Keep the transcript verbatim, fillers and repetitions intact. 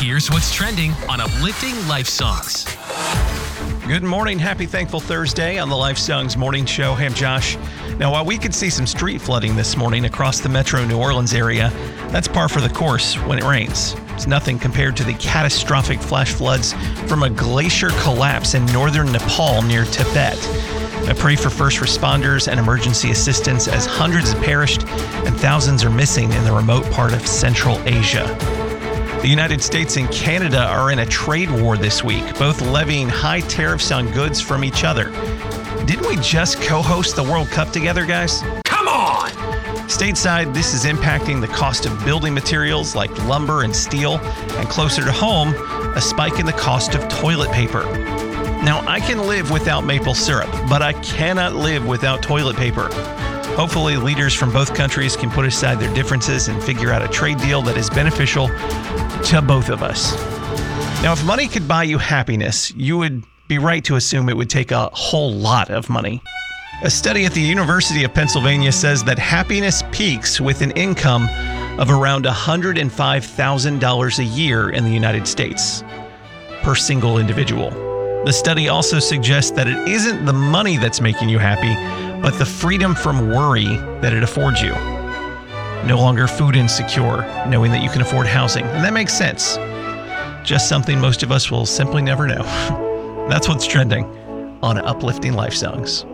Here's what's trending on Uplifting Life Songs. Good morning. Happy Thankful Thursday on the Life Songs Morning Show. Hey, I'm Josh. Now, while we could see some street flooding this morning across the metro New Orleans area, that's par for the course when it rains. It's nothing compared to the catastrophic flash floods from a glacier collapse in northern Nepal near Tibet. I pray for first responders and emergency assistance as hundreds have perished and thousands are missing in the remote part of Central Asia. The United States and Canada are in a trade war this week, both levying high tariffs on goods from each other. Didn't we just co-host the World Cup together, guys? Come on! Stateside, this is impacting the cost of building materials like lumber and steel, and closer to home, a spike in the cost of toilet paper. Now, I can live without maple syrup, but I cannot live without toilet paper. Hopefully, leaders from both countries can put aside their differences and figure out a trade deal that is beneficial to both of us. Now, if money could buy you happiness, you would be right to assume it would take a whole lot of money. A study at the University of Pennsylvania says that happiness peaks with an income of around one hundred five thousand dollars a year in the United States per single individual. The study also suggests that it isn't the money that's making you happy, but the freedom from worry that it affords you. No longer food insecure, knowing that you can afford housing. And that makes sense. Just something most of us will simply never know. That's what's trending on Uplifting Life Songs.